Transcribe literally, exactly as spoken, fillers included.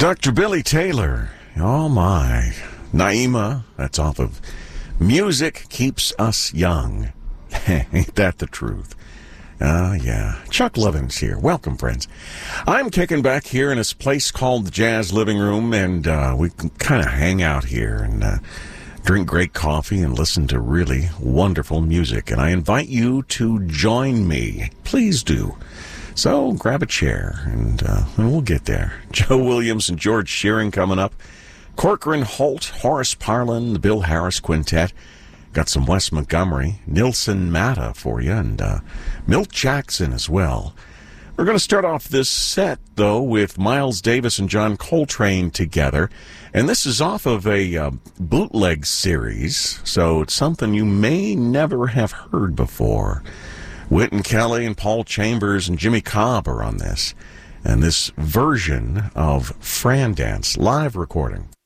Doctor Billy Taylor, oh my. Naima, that's off of Music Keeps Us Young. Ain't that the truth? Ah, uh, yeah. Chuck Lovins here. Welcome, friends. I'm kicking back here in this place called the Jazz Living Room, and uh, we can kind of hang out here and uh, drink great coffee and listen to really wonderful music. And I invite you to join me. Please do. So grab a chair, and, uh, and we'll get there. Joe Williams and George Shearing coming up. Corcoran Holt, Horace Parlan, the Bill Harris Quintet. Got some Wes Montgomery, Nilsson Matta for you, and uh, Milt Jackson as well. We're going to start off this set, though, with Miles Davis and John Coltrane together. And this is off of a uh, bootleg series, so it's something you may never have heard before. Wynton Kelly and Paul Chambers and Jimmy Cobb are on this. And this version of Fran Dance, live recording.